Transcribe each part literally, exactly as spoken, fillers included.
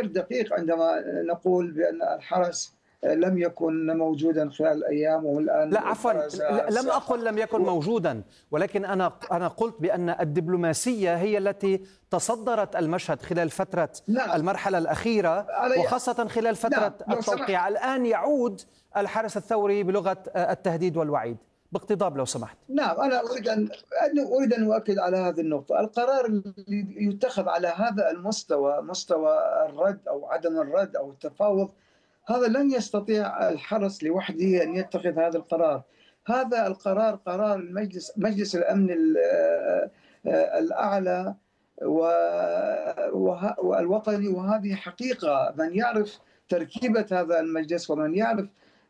غير دقيق عندما نقول بأن الحرس لم يكن موجودا خلال الأيام والآن لا عفوا، لم أقل لم يكن موجودا، ولكن أنا أنا قلت بأن الدبلوماسية هي التي تصدرت المشهد خلال فترة نعم. المرحلة الأخيرة، وخاصة خلال فترة نعم. التوقيع. الآن يعود الحرس الثوري بلغة التهديد والوعيد. باقتضاب لو سمحت. نعم، أنا أريد أن أريد أن أؤكد على هذه النقطة. القرار اللي يتخذ على هذا المستوى، مستوى الرد أو عدم الرد أو التفاوض، هذا لن يستطيع الحرس لوحده أن يتخذ هذا القرار. هذا القرار قرار المجلس مجلس الأمن الأعلى والوطني، وهذه حقيقة. من يعرف تركيبة هذا المجلس ومن يعرف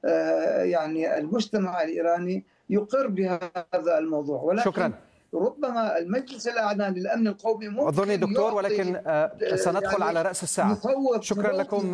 يعني المجتمع الإيراني يقر بهذا الموضوع. ولكن شكرا. ربما المجلس الأعلى للأمن القومي ممكن أعذرني دكتور، ولكن سندخل يعني على رأس الساعة. شكرا لكم.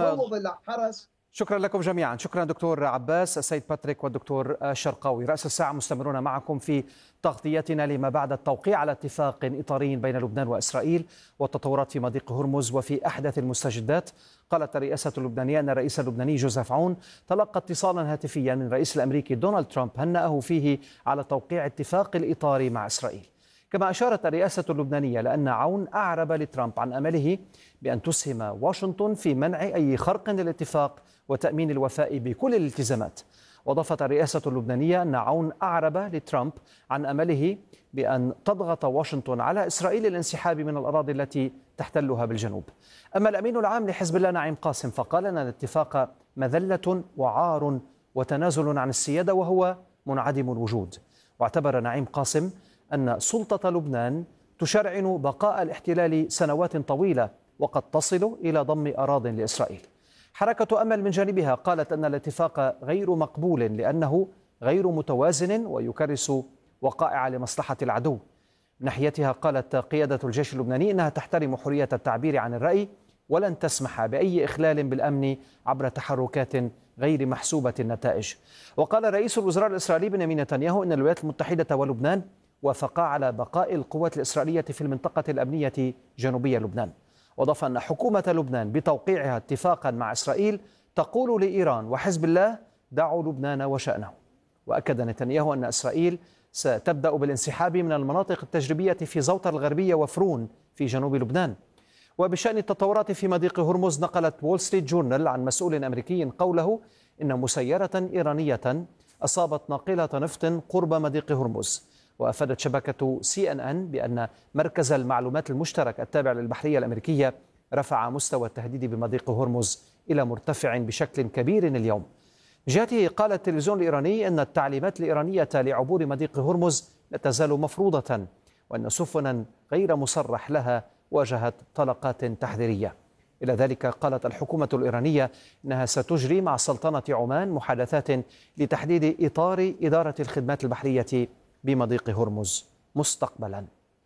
شكرا لكم جميعا. شكرا دكتور عباس، السيد باتريك والدكتور الشرقاوي. رأس الساعة مستمرون معكم في تغطيتنا لما بعد التوقيع على اتفاق إطاري بين لبنان وإسرائيل والتطورات في مضيق هرمز وفي أحدث المستجدات. قالت الرئاسة اللبنانية أن الرئيس اللبناني جوزيف عون تلقى اتصالا هاتفيا من الرئيس الأمريكي دونالد ترامب هنأه فيه على توقيع اتفاق الإطاري مع إسرائيل. كما أشارت الرئاسة اللبنانية لأن عون أعرب لترامب عن أمله بأن تسهم واشنطن في منع أي خرق للاتفاق وتأمين الوفاء بكل الالتزامات. وأضافت الرئاسة اللبنانية أن عون أعرب لترامب عن أمله بأن تضغط واشنطن على إسرائيل للانسحاب من الأراضي التي تحتلها بالجنوب. أما الأمين العام لحزب الله نعيم قاسم فقال أن الاتفاق مذلة وعار وتنازل عن السيادة وهو منعدم الوجود. واعتبر نعيم قاسم أن سلطة لبنان تشرعن بقاء الاحتلال سنوات طويلة وقد تصل إلى ضم أراضٍ لإسرائيل. حركة أمل من جانبها قالت أن الاتفاق غير مقبول لأنه غير متوازن ويكرس وقائع لمصلحة العدو. من ناحيتها قالت قيادة الجيش اللبناني أنها تحترم حرية التعبير عن الرأي ولن تسمح بأي إخلال بالأمن عبر تحركات غير محسوبة النتائج. وقال رئيس الوزراء الإسرائيلي بنيامين نتنياهو أن الولايات المتحدة ولبنان وافقا على بقاء القوات الإسرائيلية في المنطقة الأمنية جنوبية لبنان. وأضاف أن حكومة لبنان بتوقيعها اتفاقا مع إسرائيل تقول لإيران وحزب الله دعوا لبنان وشأنه. وأكد نتنياهو أن إسرائيل ستبدأ بالانسحاب من المناطق التجريبية في زوطة الغربية وفرون في جنوب لبنان. وبشأن التطورات في مضيق هرمز نقلت وول ستريت جورنال عن مسؤول أمريكي قوله إن مسيرة إيرانية أصابت ناقلة نفط قرب مضيق هرمز. وأفادت شبكة سي إن إن بأن مركز المعلومات المشترك التابع للبحرية الأمريكية رفع مستوى التهديد بمضيق هرمز إلى مرتفع بشكل كبير اليوم. جهته قال التلفزيون الإيراني أن التعليمات الإيرانية لعبور مضيق هرمز لا تزال مفروضة، وأن سفنا غير مصرح لها واجهت طلقات تحذيرية. إلى ذلك قالت الحكومة الإيرانية أنها ستجري مع سلطنة عمان محادثات لتحديد إطار إدارة الخدمات البحرية بمضيق هرمز مستقبلا.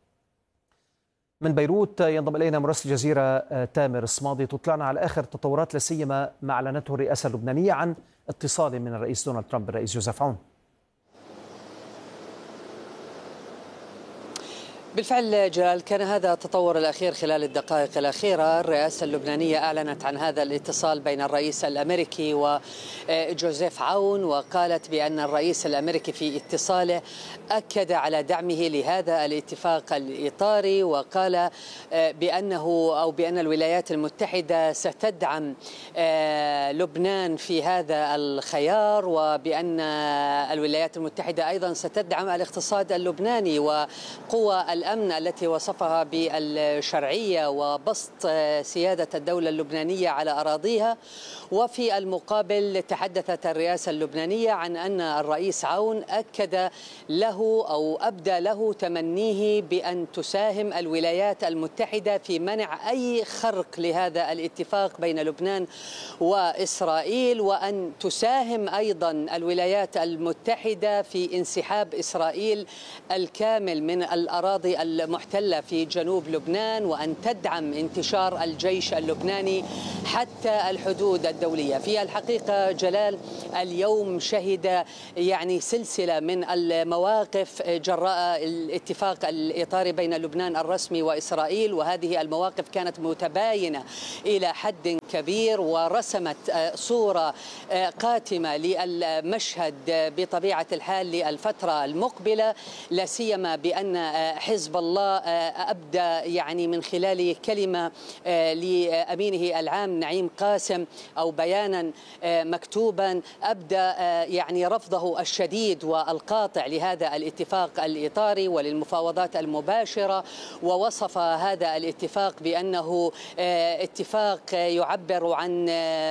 من بيروت ينضم إلينا مراسل الجزيرة تامر الصمادي تطلعنا على آخر تطورات لا سيما ما أعلنته الرئاسة اللبنانية عن اتصال من الرئيس دونالد ترامب بالرئيس جوزيف عون. بالفعل جلال، كان هذا التطور الأخير خلال الدقائق الأخيرة. الرئاسة اللبنانية أعلنت عن هذا الاتصال بين الرئيس الأمريكي وجوزيف عون، وقالت بأن الرئيس الأمريكي في اتصاله أكد على دعمه لهذا الاتفاق الإطاري، وقال بأنه أو بأن الولايات المتحدة ستدعم لبنان في هذا الخيار، وبأن الولايات المتحدة أيضا ستدعم الاقتصاد اللبناني وقوى الأمن التي وصفها بالشرعية وبسط سيادة الدولة اللبنانية على أراضيها. وفي المقابل تحدثت الرئاسة اللبنانية عن أن الرئيس عون أكد له أو أبدى له تمنيه بأن تساهم الولايات المتحدة في منع أي خرق لهذا الاتفاق بين لبنان وإسرائيل، وأن تساهم أيضا الولايات المتحدة في انسحاب إسرائيل الكامل من الأراضي المحتلة في جنوب لبنان، وأن تدعم انتشار الجيش اللبناني حتى الحدود الدولية. في الحقيقة جلال، اليوم شهد يعني سلسلة من المواقف جراء الاتفاق الإطاري بين لبنان الرسمي وإسرائيل، وهذه المواقف كانت متباينة إلى حد كبير ورسمت صورة قاتمة للمشهد بطبيعة الحال للفترة المقبلة، لا سيما بأن حزب الله أبدى يعني من خلال كلمة لأمينه العام نعيم قاسم أو بيانا مكتوبا أبدى يعني رفضه الشديد والقاطع لهذا الاتفاق الإطاري وللمفاوضات المباشرة، ووصف هذا الاتفاق بأنه اتفاق يعبر عن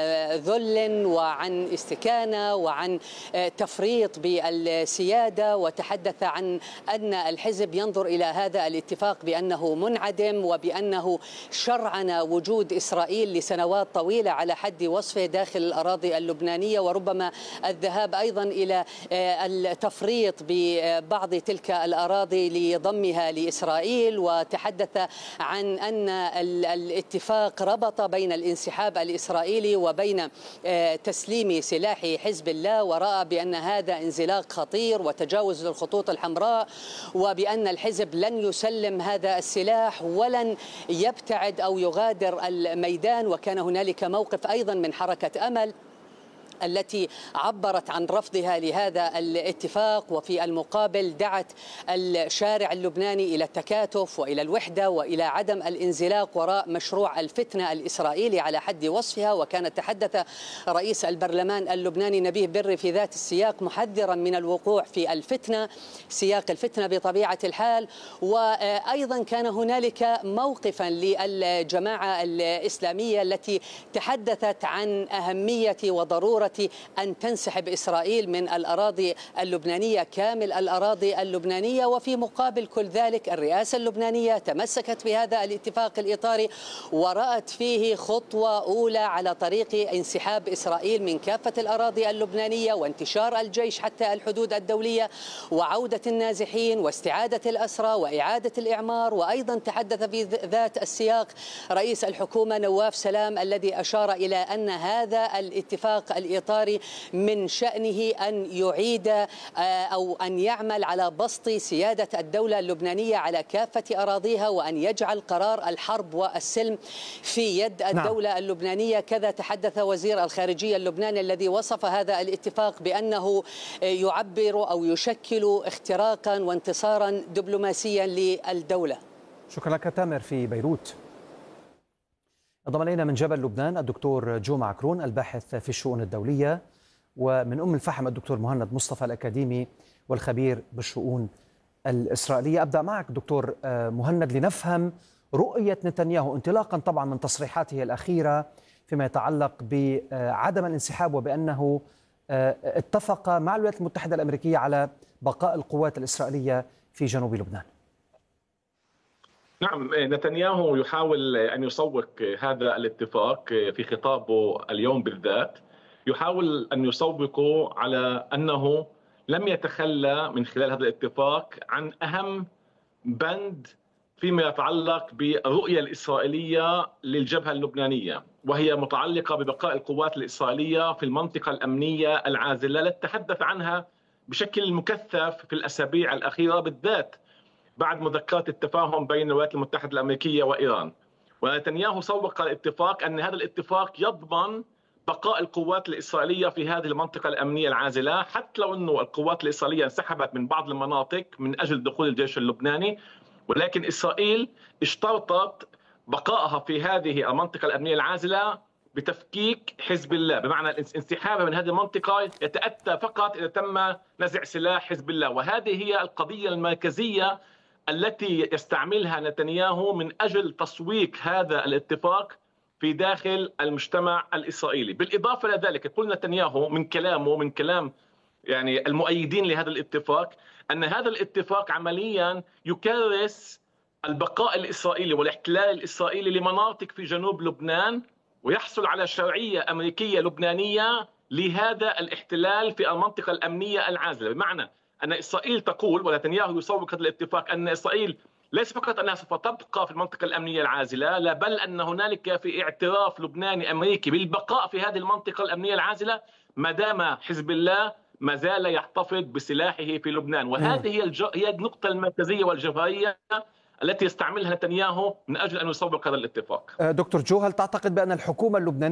ذل وعن استكانة وعن تفريط بالسيادة، وتحدث عن أن الحزب ينظر إلى هذا الاتفاق بأنه منعدم وبأنه شرعن وجود إسرائيل لسنوات طويلة على حد وصفه داخل الأراضي اللبنانية، وربما الذهاب أيضا إلى التفريط ببعض تلك الأراضي لضمها لإسرائيل. وتحدث عن أن الاتفاق ربط بين الانسحاب الإسرائيلي وبين تسليم سلاح حزب الله، ورأى بأن هذا انزلاق خطير وتجاوز للخطوط الحمراء، وبأن الحزب لن يسلم هذا السلاح ولن يبتعد أو يغادر الميدان. وكان هنالك موقف أيضا من حركة أمل التي عبرت عن رفضها لهذا الاتفاق، وفي المقابل دعت الشارع اللبناني إلى التكاتف وإلى الوحدة وإلى عدم الانزلاق وراء مشروع الفتنة الإسرائيلي على حد وصفها. وكان تحدث رئيس البرلمان اللبناني نبيه بري في ذات السياق محذرا من الوقوع في الفتنة، سياق الفتنة بطبيعة الحال. وأيضا كان هنالك موقفا للجماعة الإسلامية التي تحدثت عن أهمية وضرورة أن تنسحب إسرائيل من الأراضي اللبنانية كامل الأراضي اللبنانية. وفي مقابل كل ذلك الرئاسة اللبنانية تمسكت بهذا الاتفاق الإطاري ورأت فيه خطوة أولى على طريق انسحاب إسرائيل من كافة الأراضي اللبنانية وانتشار الجيش حتى الحدود الدولية وعودة النازحين واستعادة الأسرى وإعادة الإعمار. وأيضا تحدث في ذات السياق رئيس الحكومة نواف سلام الذي أشار إلى أن هذا الاتفاق الإطاري من شأنه أن يعيد أو أن يعمل على بسط سيادة الدولة اللبنانية على كافة أراضيها، وأن يجعل قرار الحرب والسلم في يد الدولة نعم. اللبنانية. كذا تحدث وزير الخارجية اللبناني الذي وصف هذا الاتفاق بأنه يعبر أو يشكل اختراقا وانتصارا دبلوماسيا للدولة. شكرا لك تامر في بيروت. انضم الينا من جبل لبنان الدكتور جو معكرون الباحث في الشؤون الدوليه، ومن ام الفحم الدكتور مهند مصطفى الاكاديمي والخبير بالشؤون الاسرائيليه. ابدا معك دكتور مهند لنفهم رؤيه نتنياهو انطلاقا طبعا من تصريحاته الاخيره فيما يتعلق بعدم الانسحاب وبانه اتفق مع الولايات المتحده الامريكيه على بقاء القوات الاسرائيليه في جنوب لبنان. نعم، نتنياهو يحاول أن يسوق هذا الاتفاق في خطابه اليوم بالذات، يحاول أن يسوقه على أنه لم يتخلى من خلال هذا الاتفاق عن أهم بند فيما يتعلق بالرؤية الإسرائيلية للجبهة اللبنانية، وهي متعلقة ببقاء القوات الإسرائيلية في المنطقة الأمنية العازلة التي تحدث عنها بشكل مكثف في الأسابيع الأخيرة بالذات بعد مذكرات التفاهم بين الولايات المتحدة الأمريكية وإيران. ونتنياهو سوق الاتفاق أن هذا الاتفاق يضمن بقاء القوات الإسرائيلية في هذه المنطقة الأمنية العازلة، حتى لو أنه القوات الإسرائيلية انسحبت من بعض المناطق من أجل دخول الجيش اللبناني، ولكن إسرائيل اشترطت بقائها في هذه المنطقة الأمنية العازلة بتفكيك حزب الله، بمعنى انسحابها من هذه المنطقة يتأتى فقط إذا تم نزع سلاح حزب الله. وهذه هي القضية المركزية التي يستعملها نتنياهو من أجل تسويق هذا الاتفاق في داخل المجتمع الإسرائيلي. بالإضافة إلى ذلك يقول نتنياهو من كلامه من كلام يعني المؤيدين لهذا الاتفاق أن هذا الاتفاق عمليا يكرس البقاء الإسرائيلي والاحتلال الإسرائيلي لمناطق في جنوب لبنان، ويحصل على شرعية أمريكية لبنانية لهذا الاحتلال في المنطقة الأمنية العازلة. بمعنى أن إسرائيل تقول ونتنياهو يسوق هذا الاتفاق أن إسرائيل ليس فقط أنها سوف تبقى في المنطقة الأمنية العازلة، لا بل أن هنالك في اعتراف لبناني أمريكي بالبقاء في هذه المنطقة الأمنية العازلة ما دام حزب الله ما زال يحتفظ بسلاحه في لبنان. وهذه هي الج... هي النقطة المركزية والجوهرية التي يستعملها نتنياهو من أجل أن يسوق هذا الاتفاق. دكتور جو، هل تعتقد بأن الحكومة اللبنانية